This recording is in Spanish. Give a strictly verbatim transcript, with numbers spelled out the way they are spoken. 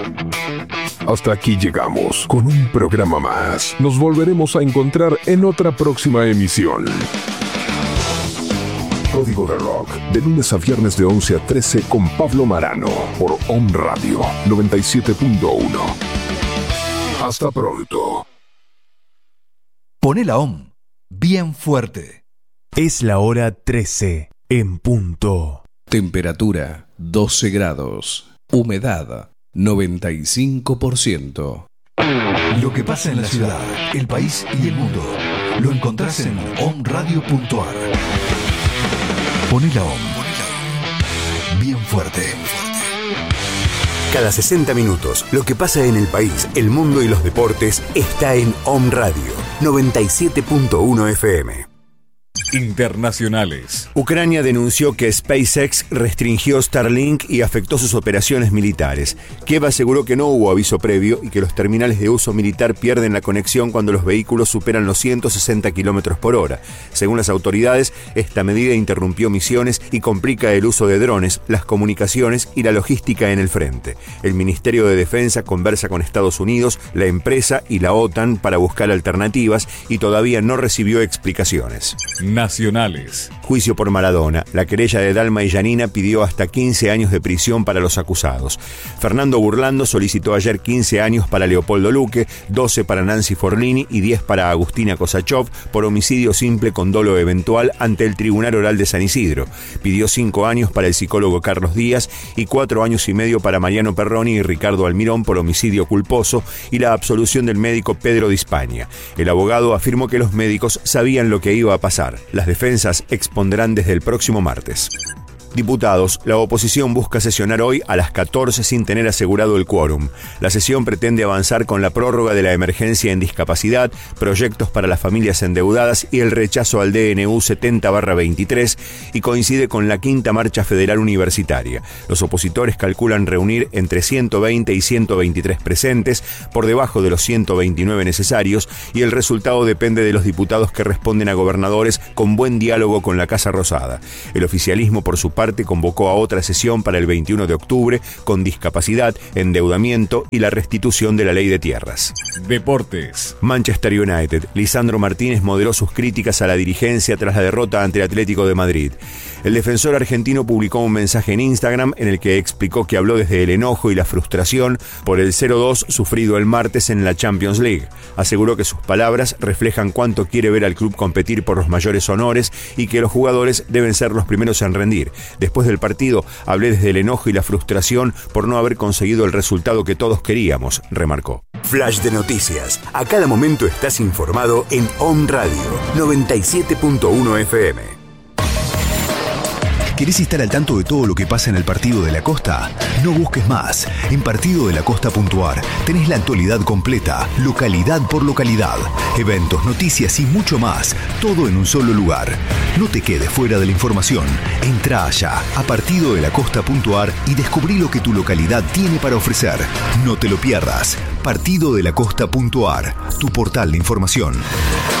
Hasta aquí llegamos con un programa más. Nos volveremos a encontrar en otra próxima emisión. Código de Rock, de lunes a viernes de once a trece con Pablo Marano, por Om Radio noventa y siete punto uno. Hasta pronto. Poné la Om bien fuerte. Es la hora trece en punto. Temperatura doce grados. Humedad noventa y cinco por ciento. Lo que pasa en la ciudad, el país y el mundo lo encontrás en om radio punto a r. Poné la Om bien fuerte. Cada sesenta minutos, lo que pasa en el país, el mundo y los deportes está en Om Radio noventa y siete punto uno F M. Internacionales. Ucrania denunció que SpaceX restringió Starlink y afectó sus operaciones militares. Kiev aseguró que no hubo aviso previo y que los terminales de uso militar pierden la conexión cuando los vehículos superan los ciento sesenta kilómetros por hora. Según las autoridades, esta medida interrumpió misiones y complica el uso de drones, las comunicaciones y la logística en el frente. El Ministerio de Defensa conversa con Estados Unidos, la empresa y la OTAN para buscar alternativas y todavía no recibió explicaciones. Nacionales. Juicio por Maradona. La querella de Dalma y Janina pidió hasta quince años de prisión para los acusados. Fernando Burlando solicitó ayer quince años para Leopoldo Luque, doce para Nancy Forlini y diez para Agustina Kosachov por homicidio simple con dolo eventual ante el Tribunal Oral de San Isidro. Pidió cinco años para el psicólogo Carlos Díaz y cuatro años y medio para Mariano Perroni y Ricardo Almirón por homicidio culposo y la absolución del médico Pedro Di Spagna. El abogado afirmó que los médicos sabían lo que iba a pasar. Las defensas expondrán desde el próximo martes. Diputados, la oposición busca sesionar hoy a las catorce sin tener asegurado el quórum. La sesión pretende avanzar con la prórroga de la emergencia en discapacidad, proyectos para las familias endeudadas y el rechazo al D N U setenta barra veintitrés y coincide con la quinta marcha federal universitaria. Los opositores calculan reunir entre ciento veinte y ciento veintitrés presentes, por debajo de los ciento veintinueve necesarios, y el resultado depende de los diputados que responden a gobernadores con buen diálogo con la Casa Rosada. El oficialismo, por su parte, parte convocó a otra sesión para el veintiuno de octubre con discapacidad, endeudamiento y la restitución de la ley de tierras. Deportes. Manchester United. Lisandro Martínez moderó sus críticas a la dirigencia tras la derrota ante el Atlético de Madrid. El defensor argentino publicó un mensaje en Instagram en el que explicó que habló desde el enojo y la frustración por el cero dos sufrido el martes en la Champions League. Aseguró que sus palabras reflejan cuánto quiere ver al club competir por los mayores honores y que los jugadores deben ser los primeros en rendir. Después del partido, hablé desde el enojo y la frustración por no haber conseguido el resultado que todos queríamos, remarcó. Flash de noticias. A cada momento estás informado en Om Radio noventa y siete punto uno F M. ¿Querés estar al tanto de todo lo que pasa en el Partido de la Costa? No busques más. En partido de la costa punto a r tenés la actualidad completa, localidad por localidad, eventos, noticias y mucho más, todo en un solo lugar. No te quedes fuera de la información. Entra allá a partido de la costa punto a r y descubrí lo que tu localidad tiene para ofrecer. No te lo pierdas. partido de la costa punto a r, tu portal de información.